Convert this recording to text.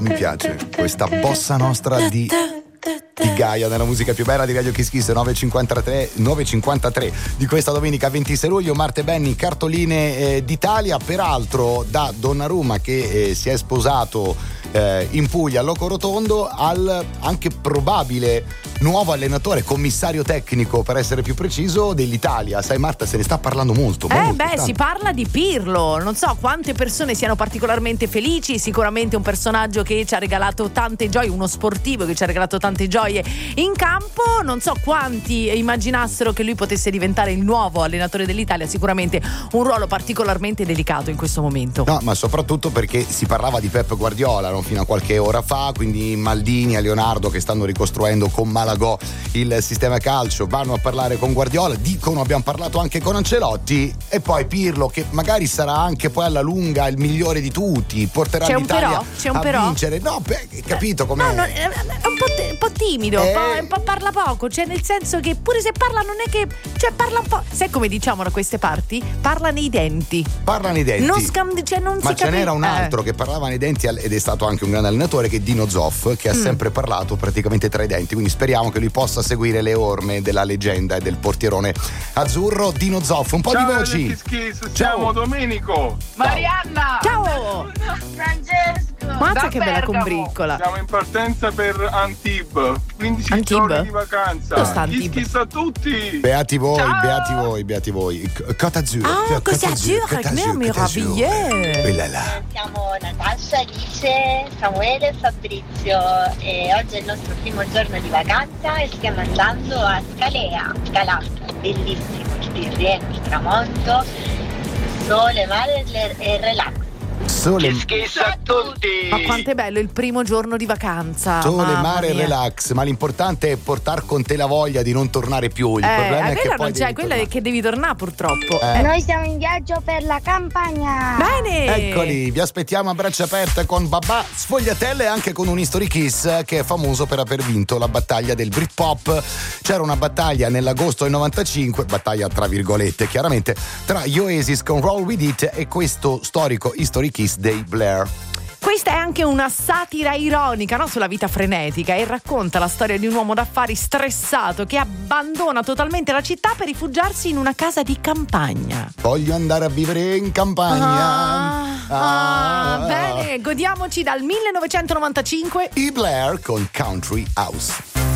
Mi piace questa bossa nostra di Gaia nella musica più bella di Radio Kiss Kiss. 9.53 di questa domenica 26 luglio. Marte Benni, cartoline d'Italia, peraltro da Donnarumma che si è sposato in Puglia a Locorotondo al anche probabile nuovo allenatore, commissario tecnico per essere più preciso, dell'Italia. Sai Marta, se ne sta parlando molto. Si parla di Pirlo, non so quante persone siano particolarmente felici, sicuramente un personaggio che ci ha regalato tante gioie, uno sportivo che ci ha regalato tante gioie in campo, non so quanti immaginassero che lui potesse diventare il nuovo allenatore dell'Italia, sicuramente un ruolo particolarmente delicato in questo momento. No, ma soprattutto perché si parlava di Pep Guardiola, no? Fino a qualche ora fa, quindi Maldini e Leonardo che stanno ricostruendo con Malagò il sistema calcio vanno a parlare con Guardiola, dicono abbiamo parlato anche con Ancelotti, e poi Pirlo che magari sarà anche poi alla lunga il migliore di tutti, porterà l'Italia a vincere. No, capito com'è? No, è un po' timido, un po' parla poco, cioè nel senso che pure se parla non è che, cioè parla un po', sai come diciamo da queste parti? Parla nei denti. Non ma ce n'era un altro che parlava nei denti ed è stato anche un grande allenatore, che è Dino Zoff, che ha sempre parlato praticamente tra i denti, quindi speriamo che lui possa seguire le orme della leggenda e del portierone azzurro. Dino Zoff, un po' di voci. Ciao Domenico, Marianna, ciao Francesco, mazza che bella combriccola. Siamo in partenza per Antibes, 15 giorni di vacanza. Dove sta Antibes? Kiss a tutti. Beati voi. Côte Azzurre. Côte Azzurre, meraviglie. Siamo Natascia, Alice, Samuele e Fabrizio e oggi è il nostro primo giorno di vacanza e stiamo andando a Scalea, Scalata, bellissimo, il Tirreno, il tramonto, sole, mare e relax. Kiss a tutti. Ma quanto è bello il primo giorno di vacanza. Sole, mare e relax, ma l'importante è portare con te la voglia di non tornare più. Il problema è che poi non quella è che devi tornare purtroppo. Noi siamo in viaggio per la campagna. Bene. Eccoli, vi aspettiamo a braccia aperte con Babà Sfogliatelle e anche con un History Kiss che è famoso per aver vinto la battaglia del Britpop. C'era una battaglia nell'agosto del 95, battaglia tra virgolette chiaramente, tra gli Oasis con Roll With It e questo storico History Kiss dei Blair. Questa è anche una satira ironica, no? Sulla vita frenetica, e racconta la storia di un uomo d'affari stressato che abbandona totalmente la città per rifugiarsi in una casa di campagna. Voglio andare a vivere in campagna. Bene, godiamoci dal 1995 i Blair con Country House.